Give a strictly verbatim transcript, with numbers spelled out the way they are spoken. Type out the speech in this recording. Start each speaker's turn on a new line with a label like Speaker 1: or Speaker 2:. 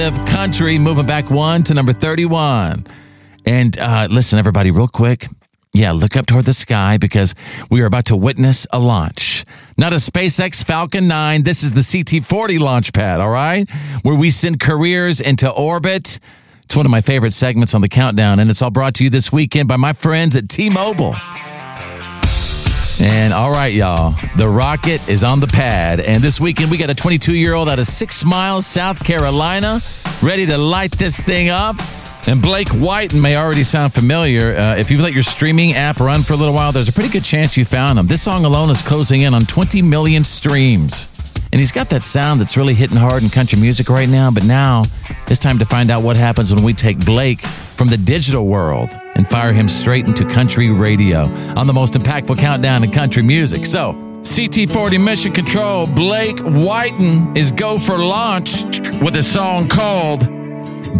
Speaker 1: of country, moving back one to number thirty-one. And uh, listen, everybody, real quick. Yeah, look up toward the sky because we are about to witness a launch. Not a SpaceX Falcon nine. This is the C T forty launch pad, all right? Where we send careers into orbit. It's one of my favorite segments on the countdown, and it's all brought to you this weekend by my friends at T-Mobile. And all right, y'all, the rocket is on the pad. And this weekend, we got a twenty-two-year-old out of Six Miles, South Carolina, ready to light this thing up. And Blake Whiten may already sound familiar. Uh, if you've let your streaming app run for a little while, there's a pretty good chance you found him. This song alone is closing in on twenty million streams. And he's got that sound that's really hitting hard in country music right now. But now it's time to find out what happens when we take Blake from the digital world and fire him straight into country radio on the most impactful countdown in country music. So, C T forty Mission Control, Blake Whiten is go for launch with a song called